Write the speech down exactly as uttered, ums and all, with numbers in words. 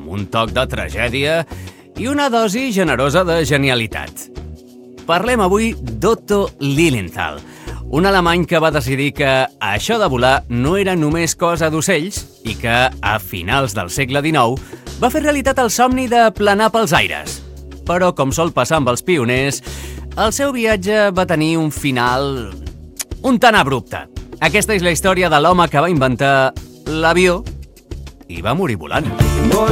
amb un toc de tragèdia i una dosi generosa de genialitat. Parlem avui d'Otto Lilienthal, un alemany que va decidir que això de volar no era només cosa d'ocells i que, a finals del segle dinou, va fer realitat el somni de planar pels aires. Però, com sol passar amb els pioners, el seu viatge va tenir un final un tant abrupte. Aquesta és la història de l'home que va inventar l'avió i va morir volant.